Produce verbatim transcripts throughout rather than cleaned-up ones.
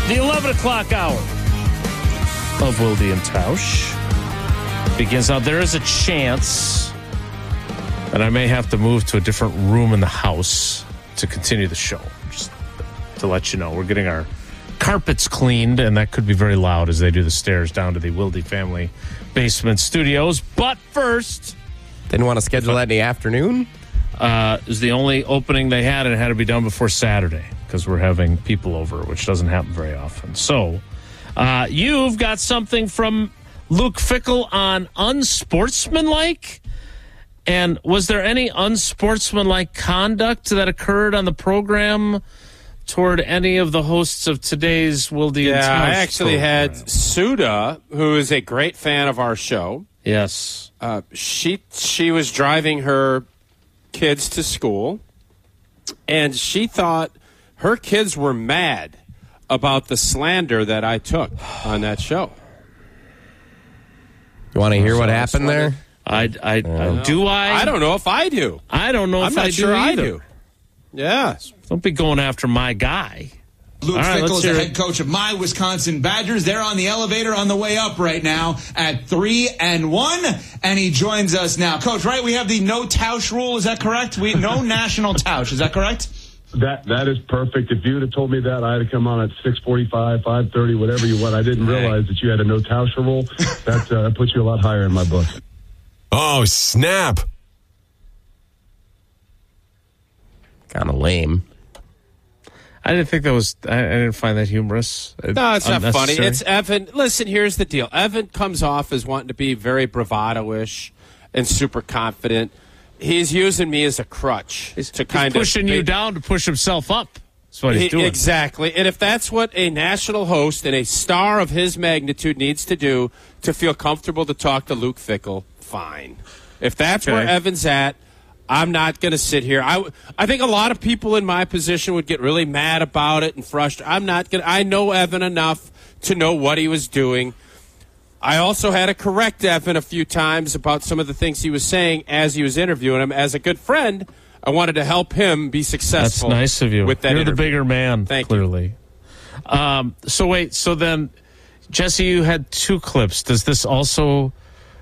The eleven o'clock hour of Wilde and Tausch begins now. There is a chance that I may have to move to a different room in the house to continue the show. Just to let you know, we're getting our carpets cleaned, and that could be very loud as they do the stairs down to the Wilde family basement studios. But first, didn't want to schedule that in the afternoon. Uh, is the only opening they had, and it had to be done before Saturday because we're having people over, which doesn't happen very often. So, uh, you've got something from Luke Fickell on unsportsmanlike. And was there any unsportsmanlike conduct that occurred on the program toward any of the hosts of today's Wilde and Yeah, Tausch I actually program? had Suda, who is a great fan of our show. Yes. Uh, she she was driving her kids to school, and she thought her kids were mad about the slander that I took on that show. You want to hear what happened there? I, I, I do I? I don't know if I do. I don't know I'm if not I sure do I either. do. Yeah. Don't be going after my guy. Luke All right, Fickell let's is the hear head it. coach of my Wisconsin Badgers. They're on the elevator on the way up right now at three and one, and he joins us now. Coach, right? We have the no Tausch rule. Is that correct? We no national Tausch. Is that correct? That that is perfect. If you would have told me that, I had to come on at six forty-five, five thirty, whatever you want. I didn't realize that you had a no Tausch rule. That uh, puts you a lot higher in my book. Oh, snap. Kind of lame. I didn't think that was. I, I didn't find that humorous. No, it's not funny. Unnecessary. It's Evan. Listen, here's the deal. Evan comes off as wanting to be very bravado-ish and super confident. He's using me as a crutch He's, to he's kind pushing of you down to push himself up. That's what he's He- doing. Exactly. And if that's what a national host and a star of his magnitude needs to do to feel comfortable to talk to Luke Fickell, fine. If that's Okay. where Evan's at, I'm not going to sit here. I, w- I think a lot of people in my position would get really mad about it and frustrated. I'm not going to. I know Evan enough to know what he was doing. I also had to correct Evan a few times about some of the things he was saying as he was interviewing him. As a good friend, I wanted to help him be That's successful. nice of you. With that You're interview. the bigger man, Thank you. clearly. Um, so wait, so then, Jesse, you had two clips. Does this also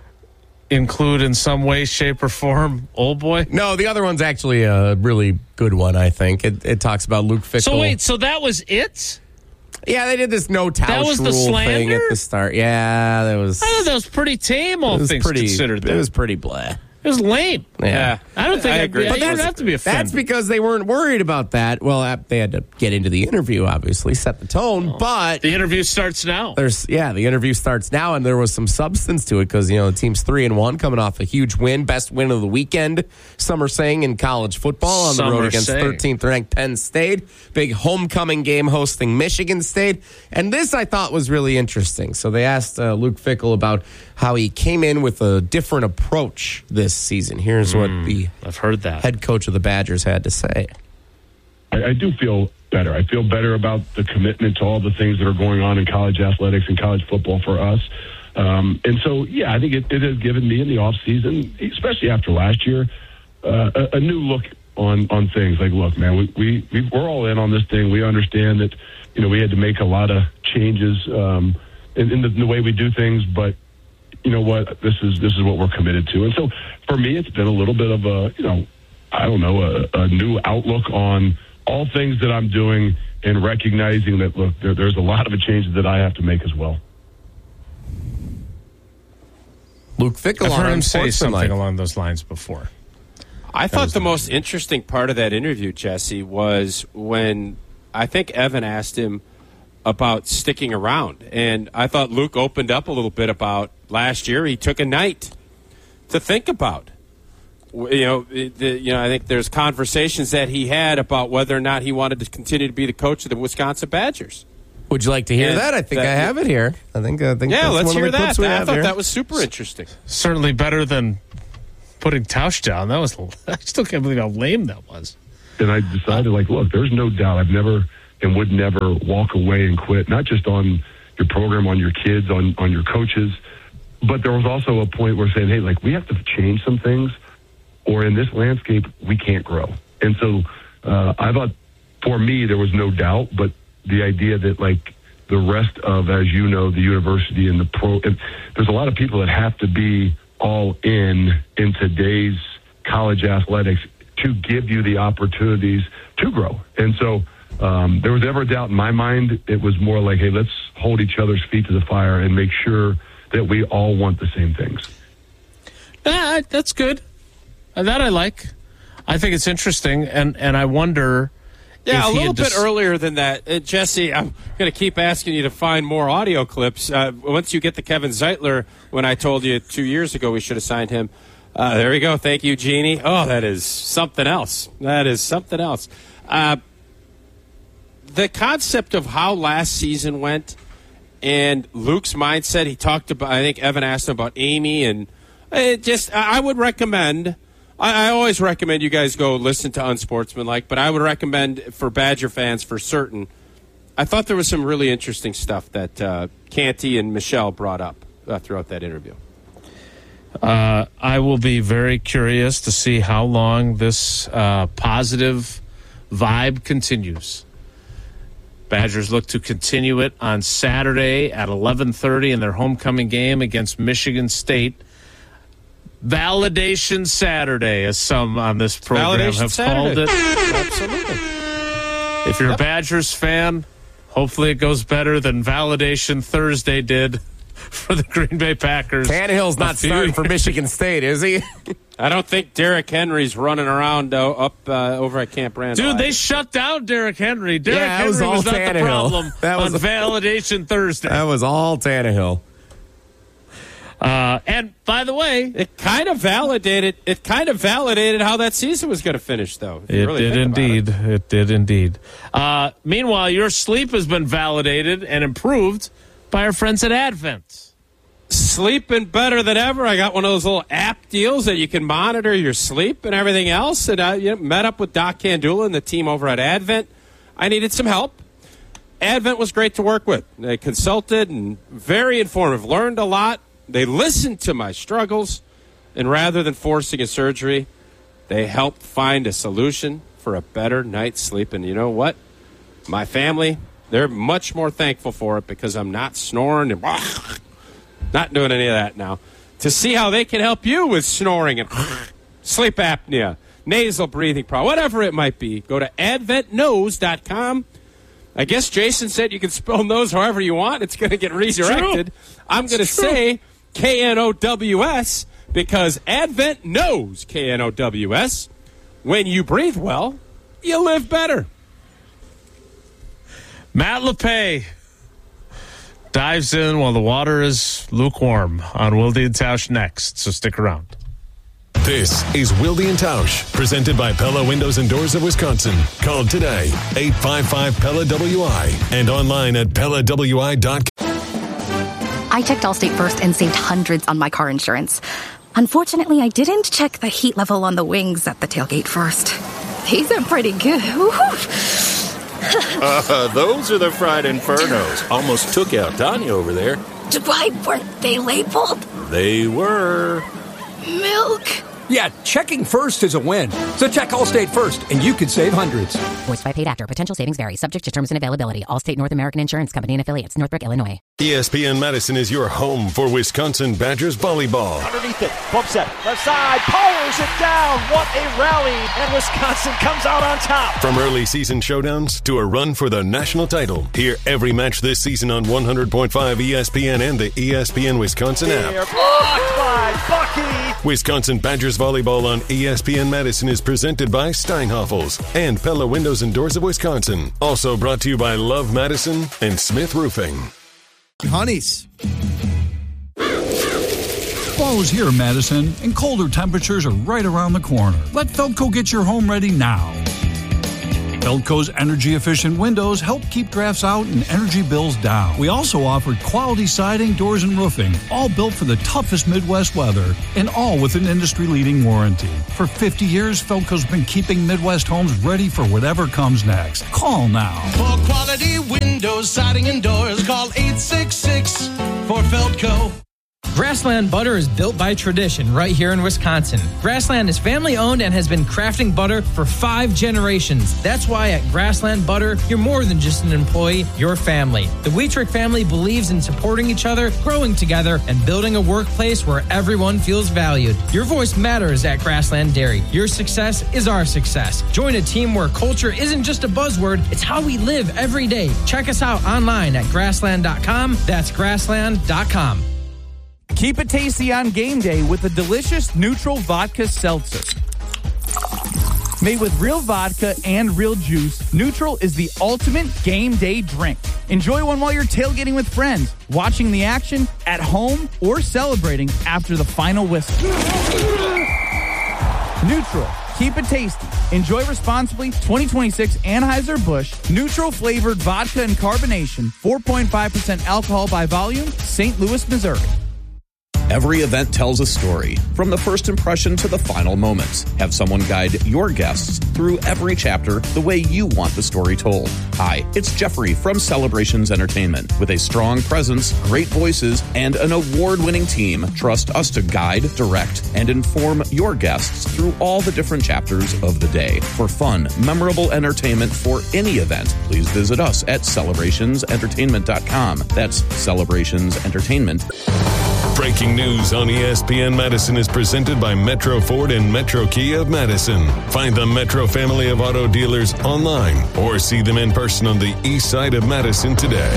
include in some way, shape, or form Old Boy? No, the other one's actually a really good one, I think. It, it talks about Luke Fickell. So wait, so that was it? Yeah, they did this no Tausch That was the rule thing slander? at the start. Yeah, that was. I thought that was pretty tame, all it was things pretty, considered. It Though. was pretty blah. It was lame. Yeah. I don't think I I agree. agree. But But that's- have to be offended. That's because they weren't worried about that. Well, uh, they had to get into the interview, obviously, set the tone. But the interview starts now. there's, yeah, the interview starts now, and there was some substance to it because, you know, the team's three and one coming off a huge win, best win of the weekend, some are saying, in college football on the Some road are against saying. thirteenth ranked Penn State. Big homecoming game hosting Michigan State. And this I thought was really interesting. So they asked uh, Luke Fickell about how he came in with a different approach this season. Here's what the I've heard that. head coach of the Badgers had to say. I, I do feel better. I feel better about the commitment to all the things that are going on in college athletics and college football for us. Um, and so, yeah, I think it, it has given me in the off season, especially after last year, uh, a, a new look on, on things. Like, look, man, we, we, we, we're all in on this thing. We understand that, you know, we had to make a lot of changes um, in, in, the, in the way we do things, but you know what, this is this is what we're committed to. And so for me, it's been a little bit of a, you know, I don't know, a, a new outlook on all things that I'm doing and recognizing that, look, there, there's a lot of changes that I have to make as well. Luke Fickell I've on heard him say unsportsmanlike. something along those lines before. I thought the most interesting part of that interview, Jesse, was when I think Evan asked him about sticking around. And I thought Luke opened up a little bit about last year. He took a night to think about. You know, the, you know, I think there's conversations that he had about whether or not he wanted to continue to be the coach of the Wisconsin Badgers. Would you like to hear And that? I think that- I have it here. I think I think Yeah, that's let's one hear of the that. clips we I have thought here. that was super interesting. Certainly better than putting Tausch down. That was. I still can't believe how lame that was. And I decided, like, look, there's no doubt I've never and would never walk away and quit, not just on your program, on your kids, on, on your coaches, but there was also a point where saying, hey, like, we have to change some things, or in this landscape, we can't grow. And so uh, I thought, for me, there was no doubt, but the idea that, like, the rest of, as you know, the university and the pro. And there's a lot of people that have to be all in in today's college athletics to give you the opportunities to grow. And so um, there was never a doubt in my mind. It was more like, hey, let's hold each other's feet to the fire and make sure that we all want the same things. Ah, that's good. That I like. I think it's interesting, and, and I wonder... Yeah, if a little dis- bit earlier than that. Uh, Jesse, I'm going to keep asking you to find more audio clips. Uh, once you get the Kevin Zeitler, when I told you two years ago we should have signed him, uh, there we go. Thank you, Jeannie. Oh, that is something else. That is something else. Uh, the concept of how last season went and Luke's mindset, he talked about, I think Evan asked him about Amy, and it just, I would recommend... I always recommend you guys go listen to Unsportsmanlike, but I would recommend for Badger fans for certain. I thought there was some really interesting stuff that uh, Canty and Michelle brought up uh, throughout that interview. Uh, I will be very curious to see how long this uh, positive vibe continues. Badgers look to continue it on Saturday at eleven thirty in their homecoming game against Michigan State. Validation Saturday, as some on this program Validation have Saturday. called it. Absolutely. If you're Yep. a Badgers fan, hopefully it goes better than Validation Thursday did for the Green Bay Packers. Tannehill's not starting for Michigan State, is he? I don't think Derrick Henry's running around uh, up uh, over at Camp Randall. Dude, they either. shut down Derrick Henry. Derrick Yeah, that Henry was was, all not the Tannehill. problem That was- on Validation Thursday. That was all Tannehill. Uh, and by the way, It kind of validated. It kind of validated how that season was going to finish, though. if you it really did think about indeed. it. It. did indeed. Uh, meanwhile, your sleep has been validated and improved by our friends at Advent. Sleeping better than ever. I got one of those little app deals that you can monitor your sleep and everything else. And I you know, met up with Doc Candula and the team over at Advent. I needed some help. Advent was great to work with. They consulted and very informative. Learned a lot. They listened to my struggles. And rather than forcing a surgery, they helped find a solution for a better night's sleep. And you know what? My family, they're much more thankful for it because I'm not snoring and not doing any of that now. To see how they can help you with snoring and sleep apnea, nasal breathing problem, whatever it might be, go to advent nose dot com. I guess Jason said you can spell nose however you want. It's going to get redirected. I'm going to say K N O W S because Advent knows K N O W S. When you breathe well, you live better. Matt LePay dives in while the water is lukewarm on Wilde and Tausch next, so stick around. This is Wilde and Tausch, presented by Pella Windows and Doors of Wisconsin. Call today, eight five five P E L L A W I, and online at Pella W I dot com. I checked Allstate first and saved hundreds on my car insurance. Unfortunately, I didn't check the heat level on the wings at the tailgate first. These are pretty good. uh, those are the fried infernos. Almost took out Tanya over there. Why weren't they labeled? They were. Milk. Yeah, checking first is a win. So check Allstate first, and you could save hundreds. Voiced by paid actor. Potential savings vary. Subject to terms and availability. Allstate North American Insurance Company and affiliates. Northbrook, Illinois. E S P N Madison is your home for Wisconsin Badgers volleyball. Underneath it, bump set, left side, powers it down. What a rally, and Wisconsin comes out on top. From early season showdowns to a run for the national title, hear every match this season on one hundred point five E S P N and the E S P N Wisconsin app. They're blocked by Bucky. Wisconsin Badgers volleyball on E S P N Madison is presented by Steinhoffels and Pella Windows and Doors of Wisconsin. Also brought to you by Love Madison and Smith Roofing. Honeys. Fall is here, Madison, and colder temperatures are right around the corner. Let Feldco get your home ready now. Feldco's energy-efficient windows help keep drafts out and energy bills down. We also offer quality siding, doors, and roofing, all built for the toughest Midwest weather, and all with an industry-leading warranty. For fifty years, Feldco's been keeping Midwest homes ready for whatever comes next. Call now. For quality windows, siding, and doors, call eight six six for Feldco. Grassland Butter is built by tradition right here in Wisconsin. Grassland is family owned and has been crafting butter for five generations. That's why at Grassland Butter, you're more than just an employee, you're family. The Wietrich family believes in supporting each other, growing together, and building a workplace where everyone feels valued. Your voice matters at Grassland Dairy. Your success is our success. Join a team where culture isn't just a buzzword, it's how we live every day. Check us out online at grassland dot com. That's grassland dot com. Keep it tasty on game day with a delicious neutral vodka seltzer. Made with real vodka and real juice, Neutral is the ultimate game day drink. Enjoy one while you're tailgating with friends, watching the action, at home, or celebrating after the final whistle. Neutral. Keep it tasty. Enjoy responsibly. twenty twenty-six Anheuser-Busch Neutral flavored vodka and carbonation. four point five percent alcohol by volume. Saint Louis, Missouri. Every event tells a story, from the first impression to the final moments. Have someone guide your guests through every chapter the way you want the story told. Hi, it's Jeffrey from Celebrations Entertainment. With a strong presence, great voices, and an award-winning team, trust us to guide, direct, and inform your guests through all the different chapters of the day. For fun, memorable entertainment for any event, please visit us at celebrations entertainment dot com. That's Celebrations Entertainment. Breaking news on E S P N Madison is presented by Metro Ford and Metro Kia of Madison. Find the Metro family of auto dealers online or see them in person on the east side of Madison today.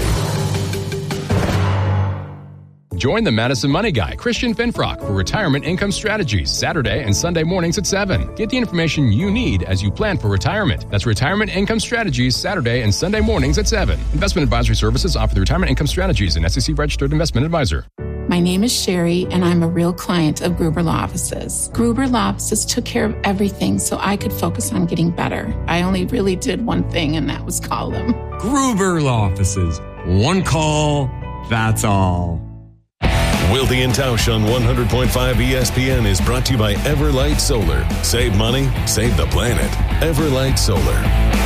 Join the Madison Money Guy, Christian Finfrock, for Retirement Income Strategies, Saturday and Sunday mornings at seven. Get the information you need as you plan for retirement. That's Retirement Income Strategies, Saturday and Sunday mornings at seven. Investment advisory services offered through Retirement Income Strategies, an S E C-registered investment advisor. My name is Sherry, and I'm a real client of Gruber Law Offices. Gruber Law Offices took care of everything so I could focus on getting better. I only really did one thing, and that was call them. Gruber Law Offices. One call, that's all. Wilde and Tausch on one hundred point five E S P N is brought to you by Everlight Solar. Save money, save the planet. Everlight Solar.